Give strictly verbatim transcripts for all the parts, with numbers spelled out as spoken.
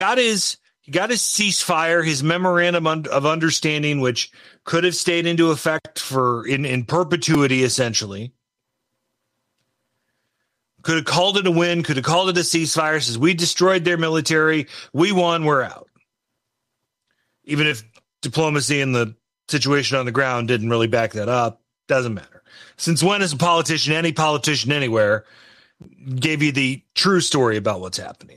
got his he got his ceasefire, his memorandum of understanding, which could have stayed into effect for in, in perpetuity, essentially. Could have called it a win, could have called it a ceasefire, says we destroyed their military, we won, we're out. Even if diplomacy and the situation on the ground didn't really back that up, doesn't matter. Since when is a politician, any politician anywhere, gave you the true story about what's happening?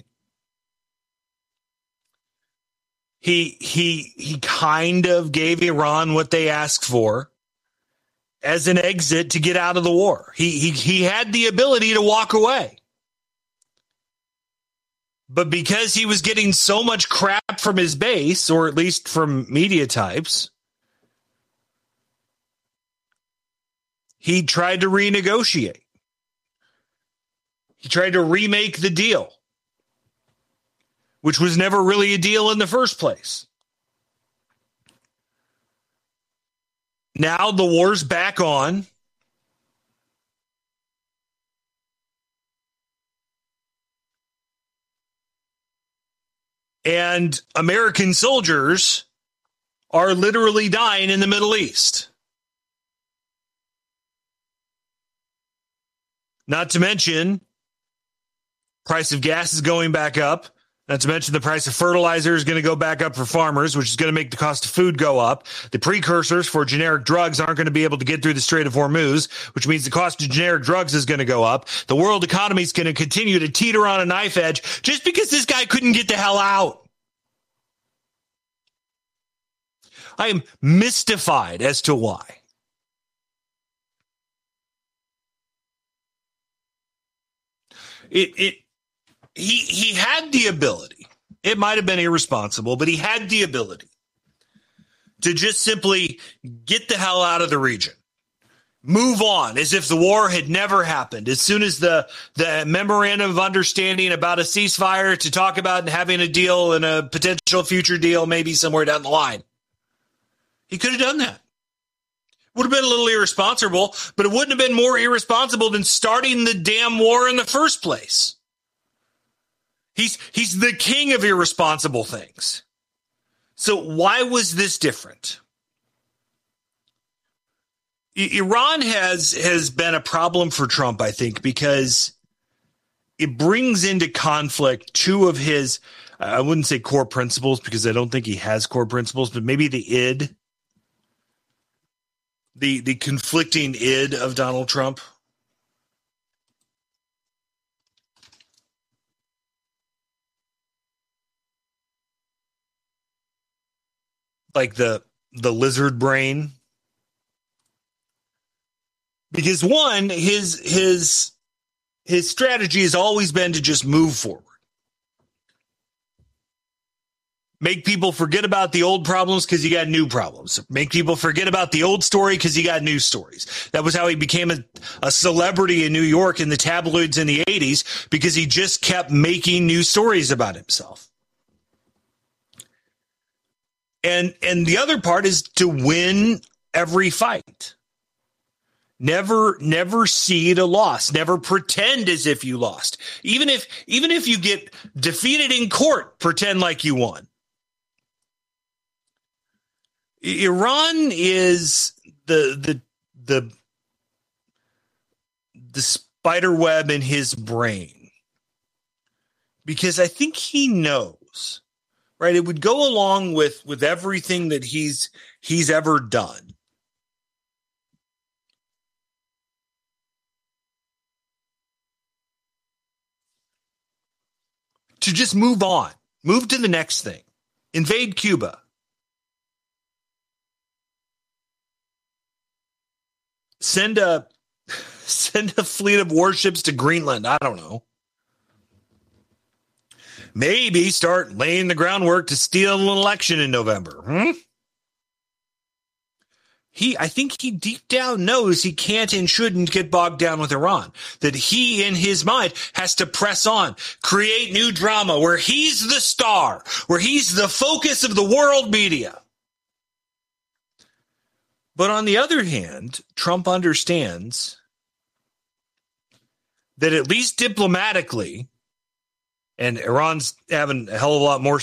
He he he kind of gave Iran what they asked for as an exit to get out of the war. He he he had the ability to walk away. But because he was getting so much crap from his base, or at least from media types, he tried to renegotiate. He tried to remake the deal, which was never really a deal in the first place. Now the war's back on. And American soldiers are literally dying in the Middle East. Not to mention, price of gas is going back up. Not to mention the price of fertilizer is going to go back up for farmers, which is going to make the cost of food go up. The precursors for generic drugs aren't going to be able to get through the Strait of Hormuz, which means the cost of generic drugs is going to go up. The world economy is going to continue to teeter on a knife edge just because this guy couldn't get the hell out. I am mystified as to why. It, it, he, he had the ability. It might have been irresponsible, but he had the ability to just simply get the hell out of the region. Move on as if the war had never happened. As soon as the, the memorandum of understanding about a ceasefire to talk about having a deal and a potential future deal, maybe somewhere down the line. He could have done that. Would have been a little irresponsible, but it wouldn't have been more irresponsible than starting the damn war in the first place. He's he's the king of irresponsible things. So why was this different? I- Iran has has been a problem for Trump, I think, because it brings into conflict two of his, I wouldn't say core principles, because I don't think he has core principles, but maybe the id. The the conflicting id of Donald Trump. Like the the lizard brain. Because one, his his his strategy has always been to just move forward. Make people forget about the old problems because you got new problems. Make people forget about the old story because you got new stories. That was how he became a, a celebrity in New York in the tabloids in the eighties, because he just kept making new stories about himself. And, and the other part is to win every fight. Never, never cede a loss. Never pretend as if you lost. Even if, even if you get defeated in court, pretend like you won. Iran is the the the the spider web in his brain, because I think he knows, right? It would go along with with everything that he's he's ever done. To just move on, move to the next thing, invade Cuba. Send a send a fleet of warships to Greenland. I don't know. Maybe start laying the groundwork to steal an election in November. Hmm? He, I think he deep down knows he can't and shouldn't get bogged down with Iran. That he, in his mind, has to press on, create new drama where he's the star, where he's the focus of the world media. But on the other hand, Trump understands that at least diplomatically, And Iran's having a hell of a lot more